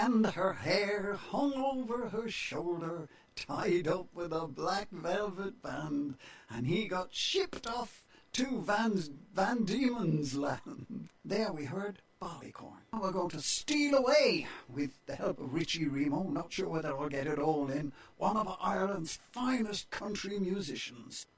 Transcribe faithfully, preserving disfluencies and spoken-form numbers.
and her hair hung over her shoulder, tied up with a black velvet band, and he got shipped off to Van's, Van Diemen's Land. There we heard Ballycorn. Now we're going to steal away with the help of Richie Remo, not sure whether I'll get it all in, one of Ireland's finest country musicians.